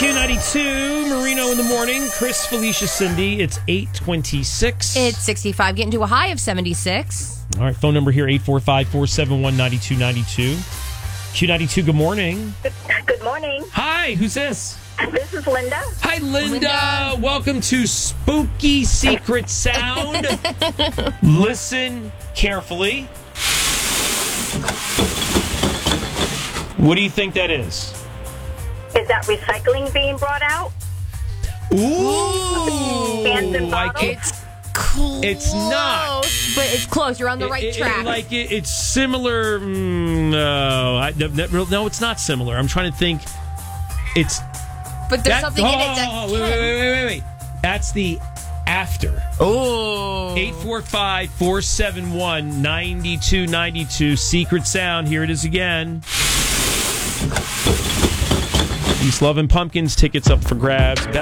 Q92, Marino in the morning. Chris, Felicia, Cindy. It's 8:26. It's 65, getting to a high of 76. All right, phone number here, 845-471-9292. Q92, good morning. Good morning. Hi, who's this? This is Linda. Hi, Linda. Welcome to Spooky Secret Sound. Listen carefully. What do you think that is? Is that recycling being brought out? Ooh. Cans and bottles? It's close. It's not. But it's close. You're on the right track. It's similar. No, it's not similar. I'm trying to think. It's. But there's something in it that wait. That's the after. Oh. 845-471-9292. Secret Sound. Here it is again. East Love and Pumpkins tickets up for grabs.